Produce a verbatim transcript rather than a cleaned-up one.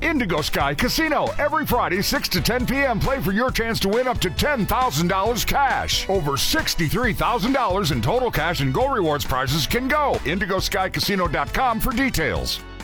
Indigo Sky Casino. Every Friday, six to ten p.m. Play for your chance to win up to ten thousand dollars cash. Over sixty-three thousand dollars in total cash and Go Rewards prizes can go. Indigo Sky Casino dot com for details.